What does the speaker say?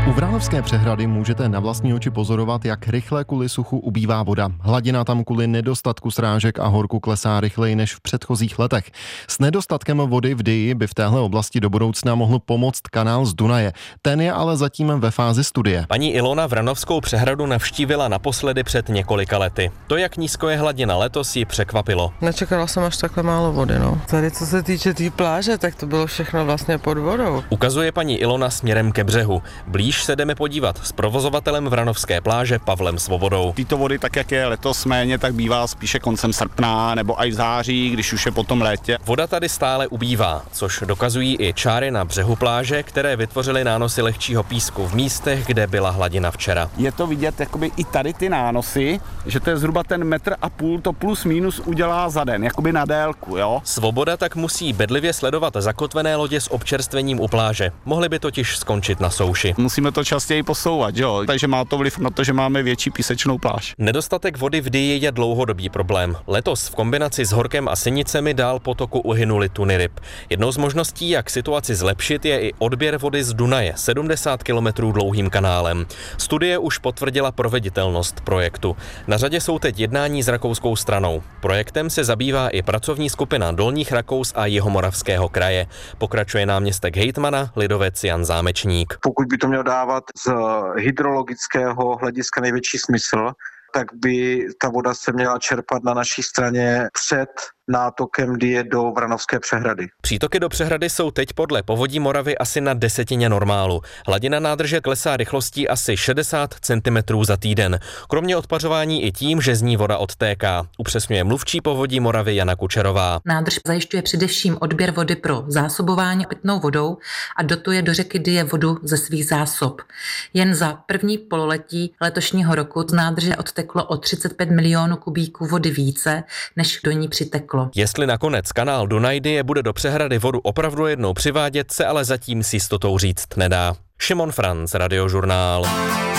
U Vranovské přehrady můžete na vlastní oči pozorovat, jak rychle kvůli suchu ubývá voda. Hladina tam kvůli nedostatku srážek a horku klesá rychleji než v předchozích letech. S nedostatkem vody v Dyji by v téhle oblasti do budoucna mohl pomoct kanál z Dunaje. Ten je ale zatím ve fázi studie. Paní Ilona Vranovskou přehradu navštívila naposledy před několika lety. To, jak nízko je hladina letos, ji překvapilo. Nečekala jsem až takhle málo vody, no. Tady co se týče té pláže, tak to bylo všechno vlastně pod vodou. Ukazuje paní Ilona směrem ke břehu. Blíž se jdeme podívat s provozovatelem Vranovské pláže Pavlem Svobodou. Tyto vody, tak jak je letos méně, tak bývá spíše koncem srpna nebo až v září, když už je potom létě. Voda tady stále ubývá, což dokazují i čáry na břehu pláže, které vytvořily nánosy lehčího písku v místech, kde byla hladina včera. Je to vidět jakoby i tady ty nánosy, že to je zhruba ten 1,5 m, to plus minus udělá za den, jakoby na délku, jo. Svoboda tak musí bedlivě sledovat zakotvené lodě s občerstvením u pláže. Mohly by totiž skončit na souši. Musíme to častěji posouvat, jo, takže má to vliv na to, že máme větší písečnou pláž. Nedostatek vody v Dyji je dlouhodobý problém. Letos v kombinaci s horkem a sinicemi dál potoku uhynuly tuny ryb. Jednou z možností, jak situaci zlepšit, je i odběr vody z Dunaje 70 km dlouhým kanálem. Studie už potvrdila proveditelnost projektu. Na řadě jsou teď jednání s rakouskou stranou. Projektem se zabývá i pracovní skupina Dolních Rakous a Jihomoravského kraje. Pokračuje náměstek hejtmana, lidovec Jan Zámečník. Pokud by to mělo dávat z hydrologického hlediska největší smysl, tak by ta voda se měla čerpat na naší straně před nátokem Dyje do Vranovské přehrady. Přítoky do přehrady jsou teď podle Povodí Moravy asi na desetině normálu. Hladina nádrže klesá rychlostí asi 60 cm za týden. Kromě odpařování i tím, že z ní voda odtéká, upřesňuje mluvčí Povodí Moravy Jana Kučerová. Nádrž zajišťuje především odběr vody pro zásobování pitnou vodou a dotuje do řeky Dyje vodu ze svých zásob. Jen za první pololetí letošního roku z nádrže odteklo o 35 milionů kubíků vody více, než do ní přiteklo. Jestli nakonec kanál Dunaj-Dyje bude do přehrady vodu opravdu jednou přivádět, se ale zatím s jistotou říct nedá. Šimon Franc, Radiožurnál.